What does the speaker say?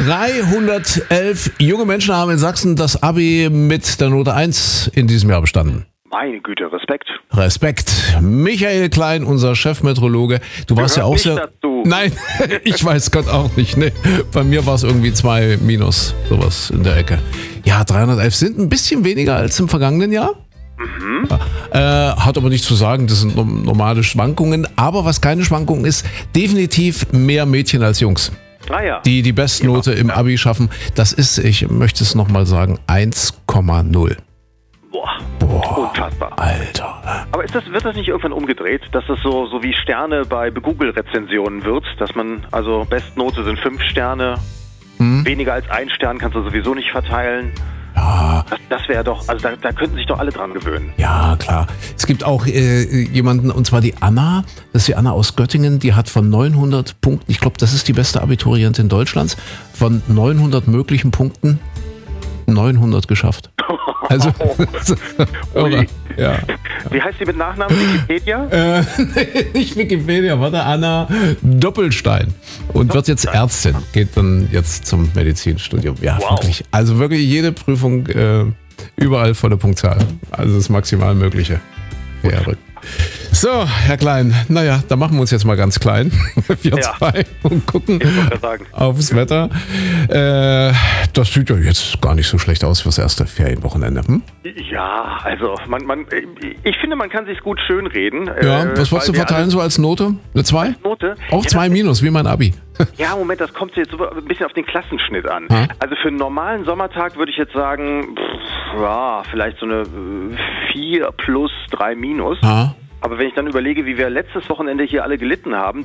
311 junge Menschen haben in Sachsen das Abi mit der Note 1 in diesem Jahr bestanden. Meine Güte, Respekt. Respekt. Michael Klein, unser Chefmeteorologe. Du warst ja auch nicht sehr... dazu. Nein, ich weiß Gott auch nicht. Nee. Bei mir war es irgendwie 2 minus, sowas in der Ecke. Ja, 311 sind ein bisschen weniger als im vergangenen Jahr. Hat aber nichts zu sagen, das sind normale Schwankungen. Aber was keine Schwankung ist, definitiv mehr Mädchen als Jungs. Ah ja. Die Bestnote im Abi schaffen. Das ist, ich möchte es nochmal sagen, 1,0. Boah, unfassbar. Alter. Aber wird das nicht irgendwann umgedreht, dass das so wie Sterne bei Google-Rezensionen wird, dass man, also Bestnote sind 5 Sterne, weniger als 1 Stern kannst du sowieso nicht verteilen. Ja. Das wäre doch, also da könnten sich doch alle dran gewöhnen. Ja, klar. Es gibt auch jemanden, und zwar die Anna, das ist die Anna aus Göttingen, die hat von 900 Punkten, ich glaube, das ist die beste Abiturientin Deutschlands, von 900 möglichen Punkten 900 geschafft. Also, oder? Ja. Wie heißt die mit Nachnamen? Wikipedia? Nicht Wikipedia, warte, Anna Doppelstein. Und wird jetzt Ärztin, geht dann jetzt zum Medizinstudium. Ja, Wow. wirklich. Also wirklich jede Prüfung überall volle Punktzahl. Also das maximal Mögliche. Verrückt. So, Herr Klein, naja, da machen wir uns jetzt mal ganz klein. Wir zwei und gucken aufs Wetter. Das sieht ja jetzt gar nicht so schlecht aus fürs erste Ferienwochenende. Ja, also ich finde, man kann sich gut schönreden. Ja, was wolltest du verteilen so als Note? Eine 2? Note? Auch 2 minus, wie mein Abi. Ja, Moment, das kommt jetzt so ein bisschen auf den Klassenschnitt an. Also für einen normalen Sommertag würde ich jetzt sagen, vielleicht so eine 4 plus 3 minus. Aber wenn ich dann überlege, wie wir letztes Wochenende hier alle gelitten haben,